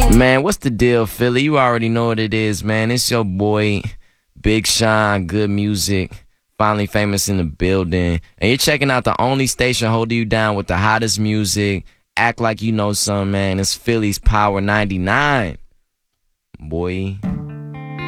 Man, what's the deal, Philly? You already know what it is, man. It's your boy, Big Sean, good music, finally famous in the building. And you're checking out the only station holding you down with the hottest music. Act like you know something, man. It's Philly's Power 99, boy.